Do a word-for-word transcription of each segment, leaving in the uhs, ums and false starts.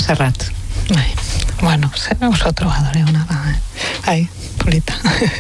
Serrat. Bai, bueno, oso trobadore hona da, eh? Bai, polita.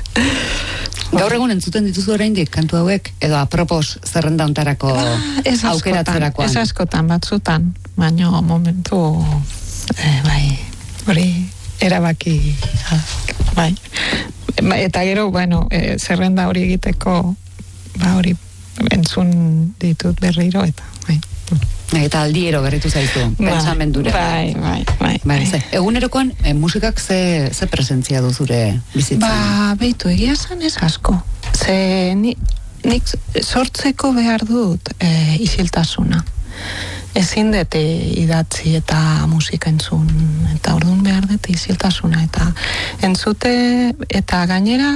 Gaur egun entzuten dituzu oraindik kantu hauek, edo apropos zerrenda hontarako aukeratzerakoan? Ez askotan, batzutan, baino momentu, eh, bai, hori erabaki, bai. Eta gero, bueno, eh, zerrenda hori egiteko, ba hori entzun ditut berriro, eta, bai. Eta aldiero berritu zaizu, pentsamendura. Bai, bai, bai. bai. Ze, egunerokoan, e, musikak ze, ze presentzia du zure bizitzan? Ba, behitu, egia zan ez asko. Ze ni, nik sortzeko behar dut e, isiltasuna. Ezin dut idatzi eta musika entzun, eta orduan behar dut isiltasuna. Eta entzute, eta gainera,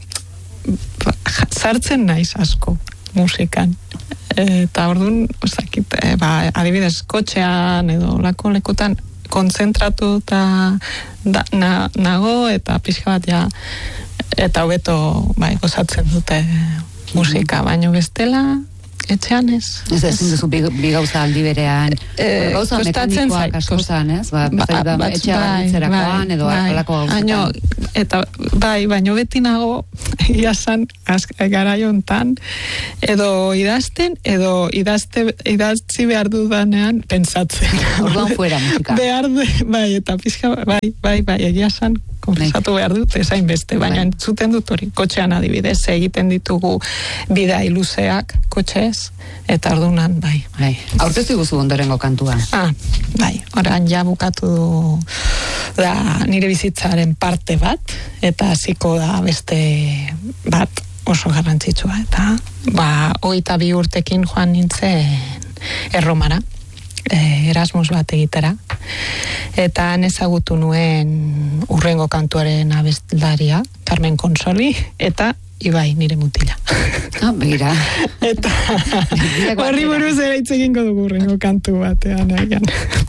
ba, sartzen naiz asko musikan. Eta orduan, osakit, e, ba, adibidez, kotxean edo lako lekutan kontzentratu eta da, na, nago eta pixka bat ja, eta hobeto bai, gozatzen dute musika, baino bestela etxean ez. Ez ezin duzu bi, bi gauza aldi berean, e, gauza mekanikoak askotan, ez? Ba, ba, ba, ba, etxean etzerakoan, edo bai, alako gauzetan. Eta bai, baino beti nago iasan garaiontan, edo idazten, edo idazte, idatzi behar dudanean pentsatzen. Orduan fuera musika. Behar de, bai, eta pixka, bai, bai, bai, egiasan konfesatu behar dut, ezain beste, baina bai. Entzuten dut hori, kotxean adibidez, egiten ditugu bidai luzeak, kotxez, eta orduan, bai. bai. Aurkeztu guzu ondorengo kantua. Ah, bai, oran ja bukatu da nire bizitzaren parte bat, eta hasiko da beste bat oso garrantzitsua, eta ba, hogeita bi urtekin joan nintzen Erromara, Erasmus bat egitera, eta ezagutu nuen urrengo kantuaren abestlaria, Carmen Consoli, eta Ibai, nire mutila. Ah, begira. Eta horri buruz ere hitz egingo dugu urrengo kantu batean.